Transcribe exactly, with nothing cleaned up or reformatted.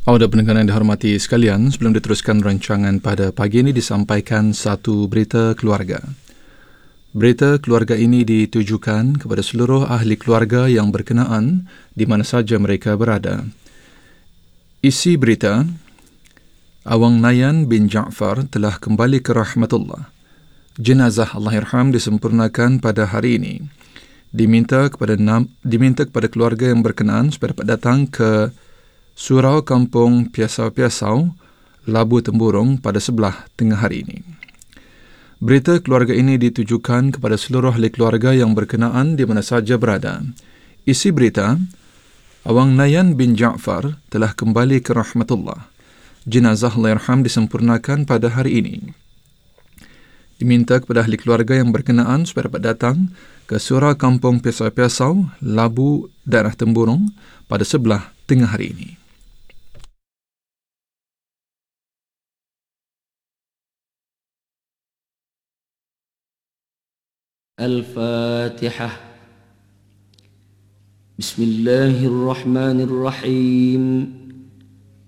Audio pendengar yang dihormati sekalian, sebelum diteruskan rancangan pada pagi ini disampaikan satu berita keluarga. Berita keluarga ini ditujukan kepada seluruh ahli keluarga yang berkenaan di mana saja mereka berada. Isi berita, Awang Nayan bin Ja'far telah kembali ke rahmatullah. Jenazah Allahyarham disempurnakan pada hari ini. Diminta kepada diminta kepada keluarga yang berkenaan supaya dapat datang ke Surau Kampung Piasau-Piasau, Labu Temburong pada sebelah tengah hari ini. Berita keluarga ini ditujukan kepada seluruh ahli keluarga yang berkenaan di mana saja berada. Isi berita, Awang Nayan bin Ja'far telah kembali ke rahmatullah. Jenazah Allahyarham disempurnakan pada hari ini. Diminta kepada ahli keluarga yang berkenaan supaya dapat datang ke Surau Kampung Piasau-Piasau, Labu, daerah Temburong pada sebelah tengah hari ini. الفاتحة. بسم الله الرحمن الرحيم.